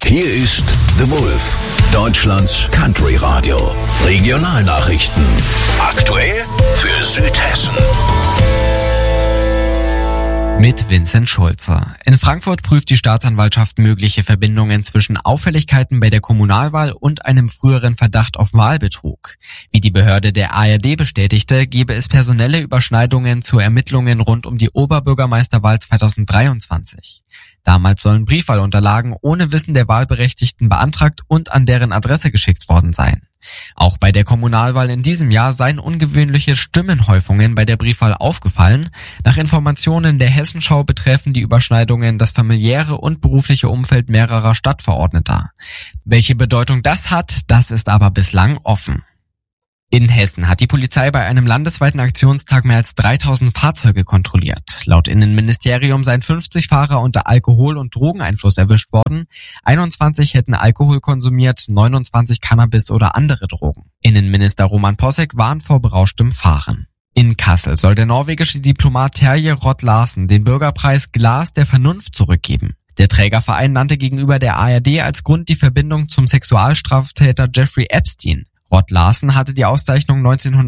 Hier ist The Wolf, Deutschlands Country Radio. Regionalnachrichten. Aktuell für Südhessen. Mit Vincent Schulze. In Frankfurt prüft die Staatsanwaltschaft mögliche Verbindungen zwischen Auffälligkeiten bei der Kommunalwahl und einem früheren Verdacht auf Wahlbetrug. Wie die Behörde der ARD bestätigte, gebe es personelle Überschneidungen zu Ermittlungen rund um die Oberbürgermeisterwahl 2023. Damals sollen Briefwahlunterlagen ohne Wissen der Wahlberechtigten beantragt und an deren Adresse geschickt worden sein. Auch bei der Kommunalwahl in diesem Jahr seien ungewöhnliche Stimmenhäufungen bei der Briefwahl aufgefallen. Nach Informationen der Hessenschau betreffen die Überschneidungen das familiäre und berufliche Umfeld mehrerer Stadtverordneter. Welche Bedeutung das hat, das ist aber bislang offen. In Hessen hat die Polizei bei einem landesweiten Aktionstag mehr als 3000 Fahrzeuge kontrolliert. Laut Innenministerium seien 50 Fahrer unter Alkohol- und Drogeneinfluss erwischt worden. 21 hätten Alkohol konsumiert, 29 Cannabis oder andere Drogen. Innenminister Roman Posek warnt vor berauschtem Fahren. In Kassel soll der norwegische Diplomat Terje Rod-Larsen den Bürgerpreis Glas der Vernunft zurückgeben. Der Trägerverein nannte gegenüber der ARD als Grund die Verbindung zum Sexualstraftäter Jeffrey Epstein. Rod-Larsen hatte die Auszeichnung